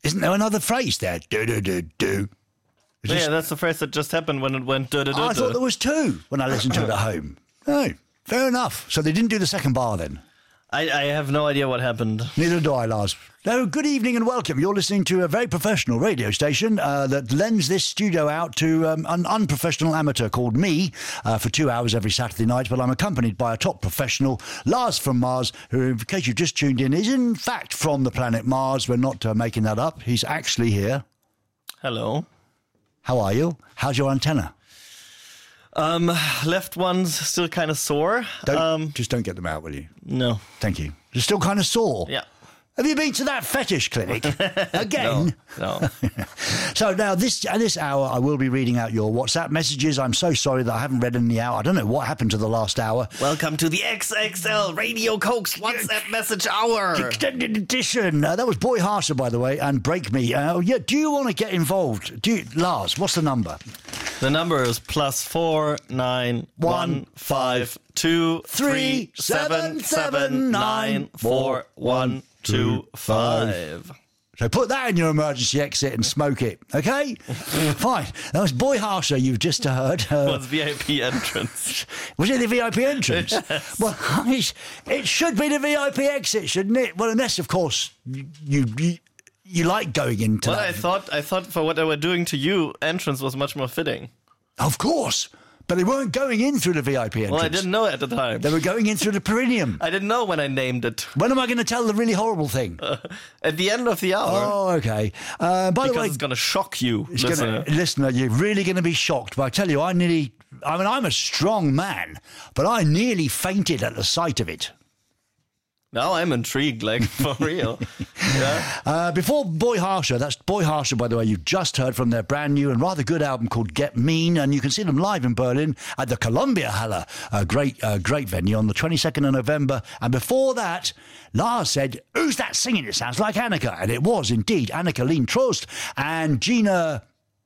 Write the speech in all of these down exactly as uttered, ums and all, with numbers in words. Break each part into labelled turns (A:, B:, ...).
A: Isn't there another phrase there? Do do do do.
B: Yeah,
A: Just,
B: that's the phrase that just happened when it went. Duh, duh, duh,
A: I thought
B: duh.
A: there was two when I listened to it at home. Oh, fair enough. So they didn't do the second bar then.
B: I, I have no idea what happened.
A: Neither do I, Lars. No, good evening and welcome. You're listening to a very professional radio station uh, that lends this studio out to um, an unprofessional amateur called me uh, for two hours every Saturday night. But I'm accompanied by a top professional, Lars from Mars, who, in case you've just tuned in, is in fact from the planet Mars. We're not uh, making that up. He's actually here.
B: Hello.
A: How are you? How's your antenna?
B: Um, left one's still kind of sore.
A: Don't,
B: um,
A: just don't get them out, will you?
B: no.
A: Thank you. You're still kind of sore.
B: Yeah.
A: Have you been to that fetish clinic again?
B: No. no.
A: So now this at this hour, I will be reading out your WhatsApp messages. I'm so sorry that I haven't read any out. I don't know what happened to the last hour.
B: Welcome to the X X L Radio Cokes WhatsApp Message Hour.
A: Extended edition. Uh, that was Boy Harsher, by the way, and Break Me. Uh, yeah. Do you want to get involved? Do you, Lars? What's the number?
B: The number is plus four nine one five two three seven seven nine four one two five.
A: So put that in your emergency exit and smoke it, okay? Fine. That was Boy Harsher you've just heard. Uh,
B: Was V I P entrance.
A: Was it the V I P entrance?
B: Yes.
A: Well, it should be the V I P exit, shouldn't it? Well, unless, of course, you you, you, you like going into
B: Well,
A: that.
B: I thought I thought for what they were doing to you, entrance was much more fitting.
A: Of course. But they weren't going in through the V I P entrance.
B: Well, I didn't know at the time.
A: They were going in through the perineum.
B: I didn't know when I named it.
A: When am I going to tell the really horrible thing?
B: Uh, at the end of the hour.
A: Oh, okay. Uh, by
B: because
A: the way,
B: it's going to shock you,
A: it's
B: listener.
A: Gonna, listener, you're really going to be shocked. But I tell you, I nearly, I mean, I'm a strong man, but I nearly fainted at the sight of it.
B: Now I'm intrigued, like, for real. Yeah.
A: Uh, before Boy Harsher, that's Boy Harsher, by the way, you've just heard from their brand new and rather good album called Get Mean, and you can see them live in Berlin at the Columbia Halle, a great, uh, great venue on the twenty-second of November. And before that, Lars said, who's that singing? It sounds like Annika. And it was indeed Annika Leen Trost and Gina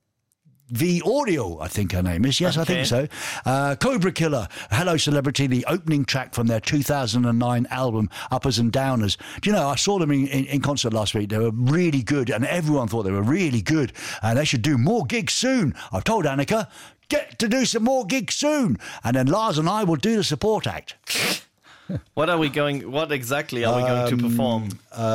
A: V Audio, I think her name is. Yes,
B: okay.
A: I think so. Uh, Cobra Killer, Hello Celebrity, the opening track from their two thousand nine album, Uppers and Downers. Do you know, I saw them in, in, in concert last week. They were really good, and everyone thought they were really good, and they should do more gigs soon. I've told Annika, get to do some more gigs soon, and then Lars and I will do the support act.
B: What are we going, what exactly are we going to perform?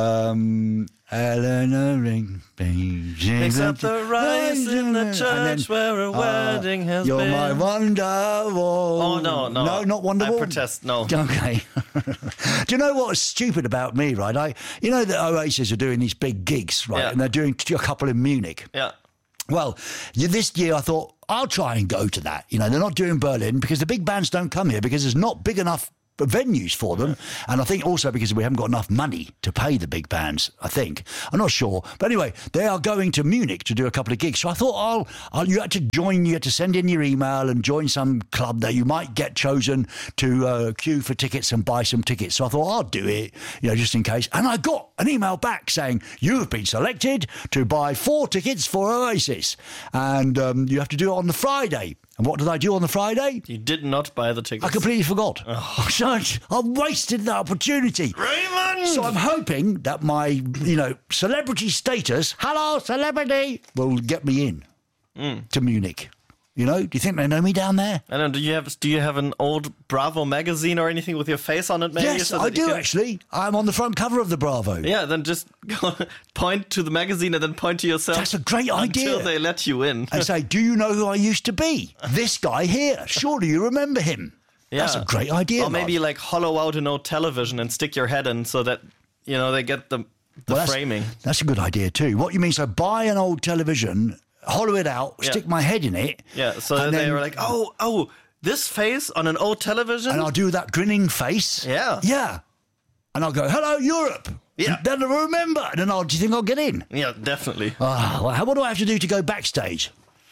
A: Um, Eleanor Ring,
B: Picks up the rice in the church where a wedding has
A: you're
B: been.
A: my Wonderwall.
B: Oh, no, no.
A: No, not Wonderwall.
B: I protest, no.
A: Okay. Do you know what's stupid about me, right? I, you know that Oasis are doing these big gigs, right?
B: Yeah.
A: And they're doing a couple in Munich.
B: Yeah.
A: Well, yeah, this year I thought, I'll try and go to that. You know, they're not doing Berlin because the big bands don't come here because there's not big enough venues for them, and I think also because we haven't got enough money to pay the big bands. I think I'm not sure, but anyway, they are going to Munich to do a couple of gigs. So I thought, I'll, I'll you had to join, you had to send in your email and join some club that you might get chosen to uh, queue for tickets and buy some tickets. So I thought I'll do it, you know, just in case. And I got an email back saying you have been selected to buy four tickets for Oasis, and um, you have to do it on the Friday. And what did I do on the Friday?
B: You did not buy the tickets.
A: I completely forgot. Oh. So I wasted the opportunity.
B: Raymond!
A: So I'm hoping that my, you know, celebrity status, hello, celebrity, will get me in mm. to Munich. You know, do you think they know me down there?
B: I don't know, do you have do you have an old Bravo magazine or anything with your face on it, maybe?
A: Yes,
B: so
A: I do,
B: can...
A: actually. I'm on the front cover of the Bravo.
B: Yeah, then just go, point to the magazine and then point to yourself.
A: That's a great idea.
B: Until they let you in.
A: And say, do you know who I used to be? This guy here. Surely you remember him. Yeah. That's a great idea.
B: Or maybe like hollow out an old television and stick your head in so that, you know, they get the, the
A: well,
B: framing.
A: That's, that's a good idea too. What you mean, so buy an old television, hollow it out, yeah. stick my head in it.
B: Yeah, so then they were like, oh, oh, this face on an old television?
A: And I'll do that grinning face.
B: Yeah.
A: Yeah. And I'll go, hello, Europe.
B: Yeah.
A: And then I'll remember. And then I'll, do you think I'll get in?
B: Yeah, definitely.
A: Oh, well, what do I have to do to go backstage?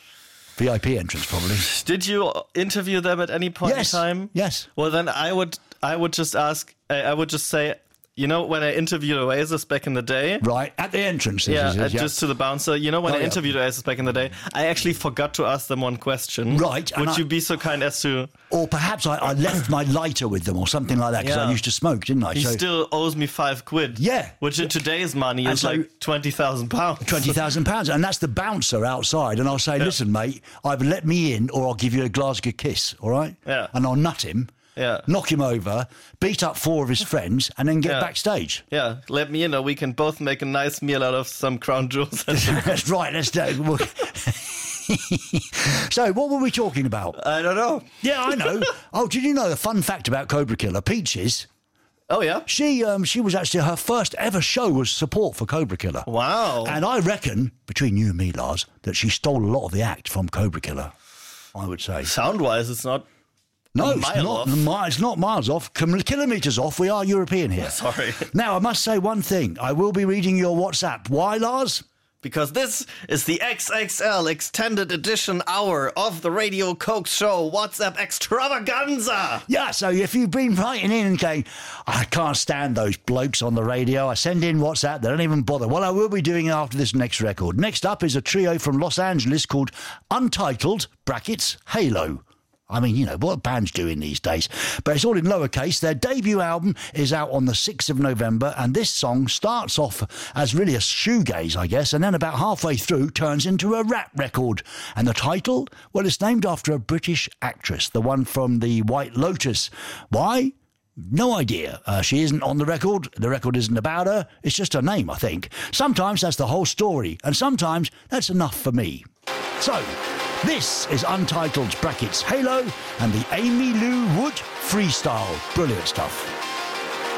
A: V I P entrance, probably.
B: Did you interview them at any point
A: yes.
B: in time?
A: Yes.
B: Well, then I would I would just ask, I would just say, You know, when I interviewed Oasis back in the day.
A: Right, at the entrance.
B: Yeah,
A: is, is,
B: uh, just to the bouncer. You know, when
A: Oh,
B: I
A: yeah.
B: interviewed Oasis back in the day, I actually forgot to ask them one question.
A: Right, and
B: Would
A: I-
B: you be so kind as to...
A: Or perhaps I, I left my lighter with them or something like that because
B: Yeah.
A: I used to smoke, didn't I?
B: He
A: So
B: still owes me five quid.
A: Yeah.
B: Which in today's money
A: And
B: is
A: so-
B: like twenty thousand pounds.
A: twenty thousand pounds. And that's the bouncer outside. And I'll say, listen, mate, either let me in or I'll give you a Glasgow kiss, all right?
B: Yeah.
A: And I'll nut him,
B: Yeah.
A: knock him over, beat up four of his friends, and then get
B: Yeah.
A: backstage.
B: Yeah, let me in, or we can both make a nice meal out of some crown jewels.
A: That's right. Let's do it. We'll- So, what were we talking about?
B: I don't know.
A: Yeah, I know. Oh, did you know a fun fact about Cobra Killer? Peaches,
B: Oh, yeah?
A: she um, she was actually, her first ever show was support for Cobra Killer.
B: Wow.
A: And I reckon, between you and me, Lars, that she stole a lot of the act from Cobra Killer, I would say.
B: Sound-wise, it's not...
A: No,
B: A
A: it's
B: mile
A: not,
B: off.
A: mi- it's not miles off. Kil- Kilometres off. We are European here.
B: Sorry.
A: Now, I must say one thing. I will be reading your WhatsApp. Why, Lars?
B: Because this is the X X L extended edition hour of the Radio Coke Show WhatsApp Extravaganza.
A: Yeah, so if you've been writing in and going, I can't stand those blokes on the radio, I send in WhatsApp, they don't even bother. Well, I will be doing after this next record. Next up is a trio from Los Angeles called Untitled, brackets, Halo. I mean, you know, what bands doing these days. But it's all in lowercase. Their debut album is out on the sixth of November, and this song starts off as really a shoegaze, I guess, and then about halfway through turns into a rap record. And the title? Well, it's named after a British actress, the one from The White Lotus. Why? No idea. Uh, she isn't on the record. The record isn't about her. It's just her name, I think. Sometimes that's the whole story, and sometimes that's enough for me. So, this is Untitled brackets Halo and the Amy Lou Wood freestyle. Brilliant stuff.